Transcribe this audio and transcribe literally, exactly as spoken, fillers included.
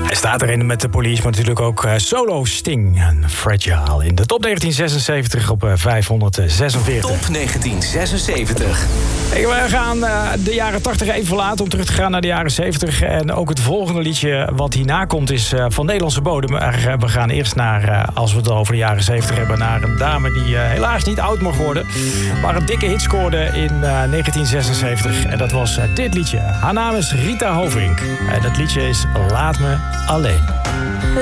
Hij staat erin met de Police, maar natuurlijk ook uh, solo Sting en Fragile in de top negentien zesenzeventig op uh, vijfhonderdzesenveertig. Top negentien zesenzeventig. Hey, we gaan uh, de jaren tachtig even verlaten om terug te gaan naar de jaren zeventig. En ook het volgende liedje wat hierna komt is uh, van Nederlandse bodem. Maar uh, we gaan eerst naar, uh, als we het over de jaren zeventig hebben, naar een dame die uh, helaas niet oud mag worden, maar een dikke hit scoorde in uh, negentien zesenzeventig. En dat was uh, dit liedje. Haar naam is Rita Hovink. En dat liedje is Laat me alleen.